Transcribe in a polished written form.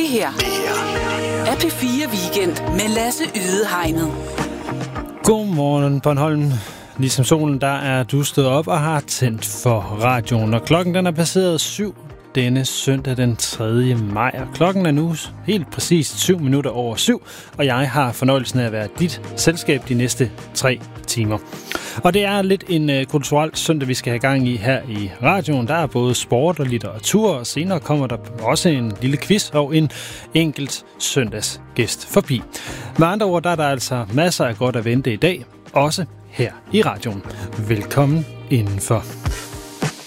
her er P4 Weekend med Lasse Ydehegnet. Godmorgen, Bornholm. Ligesom solen, der er du stået op og har tændt for radioen. Og klokken den er passeret 7 denne søndag den 3. maj. Og klokken er nu helt præcist 7 minutter over 7. Og jeg har fornøjelsen af at være dit selskab de næste 3 timer. Og det er lidt en kulturel søndag, vi skal have gang i her i radioen. Der er både sport og litteratur, og senere kommer der også en lille quiz og en enkelt søndagsgæst forbi. Med andre ord, der er der altså masser af godt at vente i dag, også her i radioen. Velkommen indenfor.